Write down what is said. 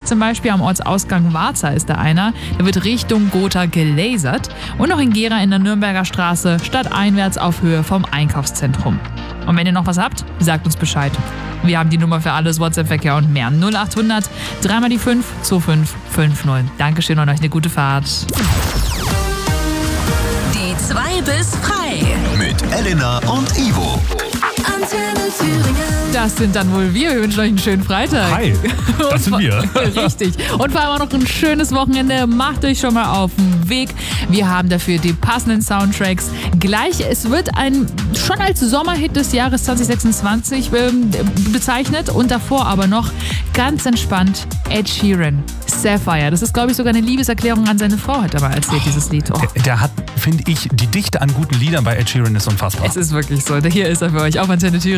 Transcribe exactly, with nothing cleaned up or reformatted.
zum Beispiel am Ortsausgang Warza ist da einer. Der wird Richtung Gotha gelasert. Und noch in Gera in der Nürnberger Straße, stadteinwärts auf Höhe vom Einkaufszentrum. Und wenn ihr noch was habt, sagt uns Bescheid. Wir haben die Nummer für alles, WhatsApp-Verkehr und mehr. null acht hundert, drei mal die fünf, zwei fünf fünf null. Dankeschön und euch eine gute Fahrt. Die zwei bis frei. Mit Elena und Ivo. Antenne Thüringen. Das sind dann wohl wir. Wir wünschen euch einen schönen Freitag. Hi, das sind wir. Richtig. Und vor allem auch noch ein schönes Wochenende. Macht euch schon mal auf den Weg. Wir haben dafür die passenden Soundtracks gleich. Es wird ein schon als Sommerhit des Jahres zwanzig sechsundzwanzig ähm, bezeichnet. Und davor aber noch ganz entspannt Ed Sheeran. Sapphire. Das ist, glaube ich, sogar eine Liebeserklärung an seine Frau, hat er mal erzählt, dieses Lied. Oh. Der, der hat, finde ich, die Dichte an guten Liedern bei Ed Sheeran ist unfassbar. Es ist wirklich so. Hier ist er für euch auf Antenne